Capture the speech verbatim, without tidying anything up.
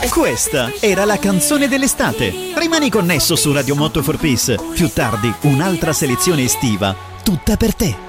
Questa era la canzone dell'estate. Rimani connesso su Radio Moto for Peace. Più tardi un'altra selezione estiva tutta per te.